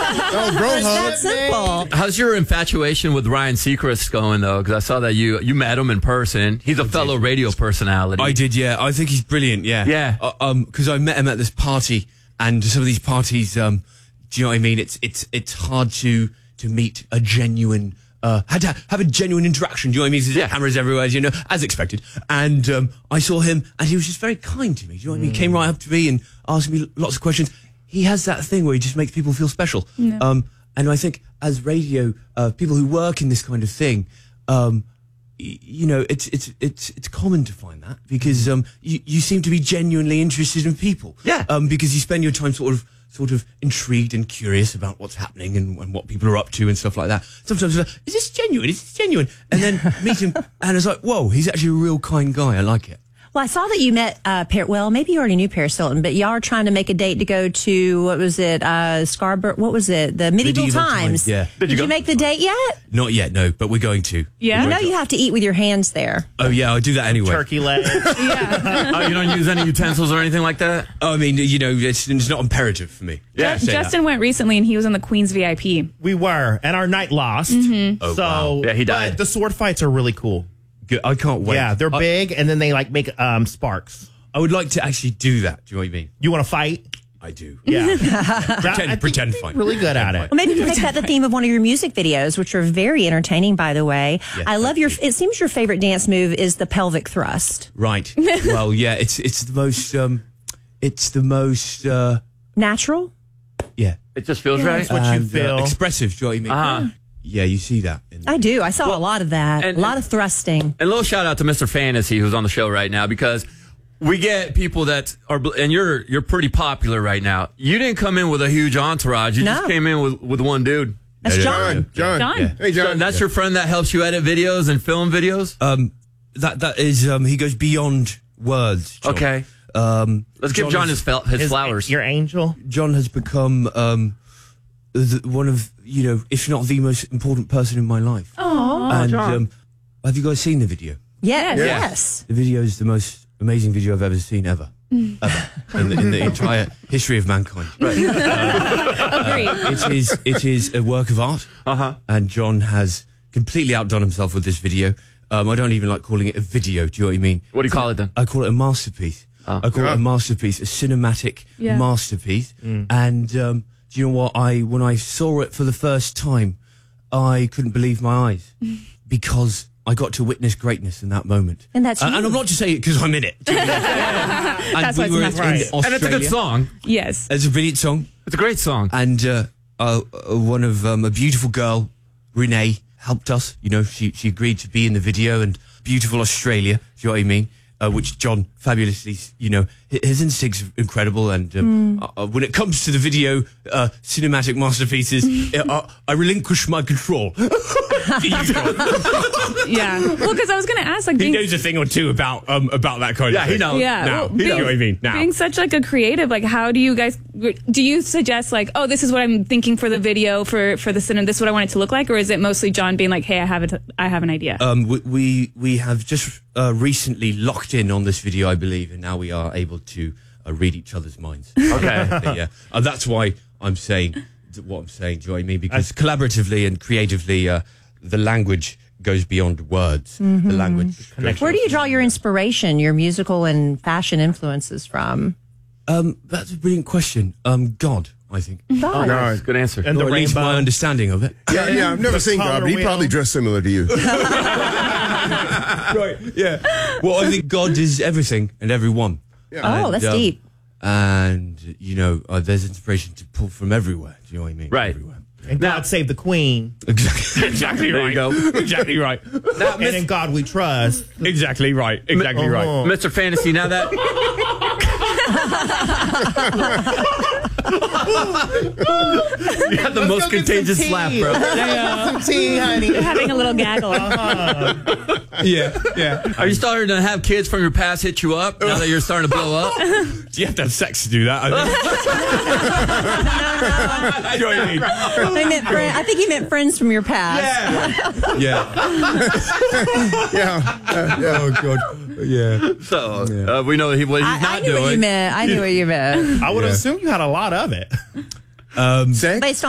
Oh, bro, It's that simple. How's your infatuation with Ryan Seacrest going, though? Because I saw that you met him in person. He's a fellow radio personality. I did, yeah. I think he's brilliant, yeah. Yeah. Because I met him at this party, and some of these parties, do you know what I mean? It's hard to meet a genuine, had to have a genuine interaction. Do you know what I mean? There's cameras everywhere, you know, as expected. And I saw him, and he was just very kind to me. Do you know what I mean? He came right up to me and asked me lots of questions. He has that thing where he just makes people feel special. Yeah. And I think as radio people who work in this kind of thing, you know, it's common to find that because you seem to be genuinely interested in people. Yeah. Because you spend your time sort of intrigued and curious about what's happening and what people are up to and stuff like that. Sometimes it's like, is this genuine? Is this genuine? And then meet him, and it's like, whoa, he's actually a real kind guy. I like it. Well, I saw that you met, well, maybe you already knew Paris Hilton, but y'all are trying to make a date to go to, what was it, Scarborough, what was it, the Medieval Times. Yeah. Did you make the date yet? Not yet, no, but we're going to. Yeah? You know you have to eat with your hands there. Oh, yeah, I do that anyway. Turkey leg. Oh, you don't use any utensils or anything like that? Oh, I mean, you know, it's not imperative for me. Yeah. Justin went recently, and he was on the Queen's VIP. We were, and our night lost. Oh, so, wow. Yeah, he died. But the sword fights are really cool. Good. I can't wait. Yeah, they're big, and then they like make sparks. I would like to actually do that. Do you know what I mean? You want to fight? I do. Yeah. Pretend fight. Really good at it. Well, maybe you can make that the theme of one of your music videos, which are very entertaining, by the way. Yeah, I love it seems your favorite dance move is the pelvic thrust. Right. Well, yeah, it's the most Natural? yeah. It just feels right. That's what you feel. Expressive, do you know what I mean? Yeah, you see that. I do. I saw a lot of that. and- A lot of thrusting. And a little shout out to Mr. Fantasy, who's on the show right now, because we get people that are, and you're pretty popular right now. You didn't come in with a huge entourage. You just came in with one dude. That's John. John. Yeah. Hey, John. That's your friend that helps you edit videos and film videos? That is he goes beyond words. John. Okay. Let's give John his flowers. Your angel. John has become one of, you know, if not the most important person in my life. Oh, And John. have you guys seen the video? Yes. The video is the most amazing video I've ever seen ever in the entire history of mankind. Agreed. It is a work of art, and John has completely outdone himself with this video. I don't even like calling it a video. Do you know what I mean? What do you call it then? I call it a masterpiece. I call it a masterpiece, a cinematic masterpiece. And do you know what? When I saw it for the first time, I couldn't believe my eyes because I got to witness greatness in that moment. And that's and you. I'm not just saying it because I'm in it. And That's why it's in enough. Right. Australia. And it's a good song. Yes. It's a brilliant song. It's a great song. And one of a beautiful girl, Renee, helped us. You know, she agreed to be in the video, and beautiful Australia. Do you know what I mean? Which John fabulously, you know, his instincts are incredible. And when it comes to the video cinematic masterpieces, I relinquish my control. Yeah. Well, because I was going to ask, like, He being, knows a thing or two about that kind of thing. he knows. yeah, Now, well, you know what I mean? Now. being such like a creative, like, how do you guys? Do you suggest like, oh, this is what I'm thinking for the video for the cinema? This is what I want it to look like, or is it mostly John being like, hey, I have an idea? We have just recently locked in on this video, I believe, and now we are able to read each other's minds. Okay. Yeah, and that's why I'm saying what I'm saying. Do you know what I mean? Because collaboratively and creatively, the language goes beyond words. The language. Where do you draw your inspiration, your musical and fashion influences from? That's a brilliant question. God, I think. God. Nice. Good answer. And Or the at least rainbow. my understanding of it. Yeah, I've never seen God, but he probably dressed similar to you. Right. Yeah. Well, I think God is everything and everyone. Oh, that's deep. And you know, there's inspiration to pull from everywhere. Do you know what I mean? Right. Everywhere. And God save the Queen. Exactly There right. you go. Exactly right. Now, And in God we trust. Exactly right. Exactly right. Mr. Fantasy, now that... You had the most contagious laugh, bro. Some tea, honey. You're having a little gaggle. Yeah. Yeah. Are you starting to have kids from your past hit you up now that you're starting to blow up? Do you have to have sex to do that? I think. You know what I mean? I think he meant friends from your past. Yeah. Oh God. Yeah. So we know what he's not I knew doing. what you meant. I knew what you meant. I would assume you had a lot of it. Say? Based